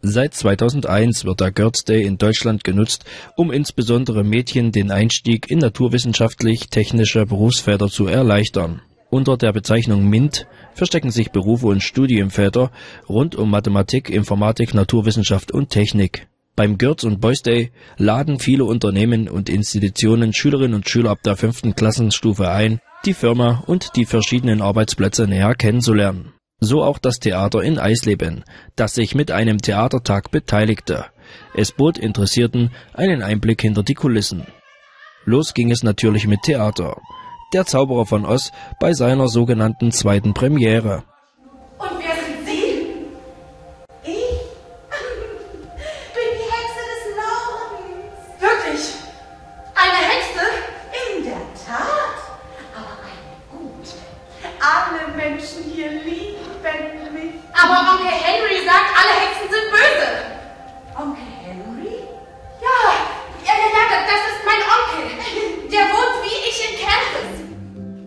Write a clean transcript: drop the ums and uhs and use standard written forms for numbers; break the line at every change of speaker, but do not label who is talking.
Seit 2001 wird der Girls Day in Deutschland genutzt, um insbesondere Mädchen den Einstieg in naturwissenschaftlich-technische Berufsfelder zu erleichtern. Unter der Bezeichnung MINT verstecken sich Berufe und Studienfelder rund um Mathematik, Informatik, Naturwissenschaft und Technik. Beim Girls und Boys Day laden viele Unternehmen und Institutionen Schülerinnen und Schüler ab der 5. Klassenstufe ein, die Firma und die verschiedenen Arbeitsplätze näher kennenzulernen. So auch das Theater in Eisleben, das sich mit einem Theatertag beteiligte. Es bot Interessierten einen Einblick hinter die Kulissen. Los ging es natürlich mit Theater. Der Zauberer von Oz bei seiner sogenannten zweiten Premiere.